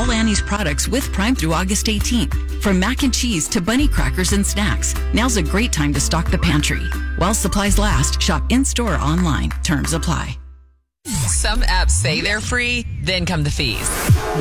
all Annie's products with Prime through August 18th. From mac and cheese to bunny crackers and snacks, now's a great time to stock the pantry. While supplies last, shop in-store or online. Terms apply. Some apps say they're free, then come the fees.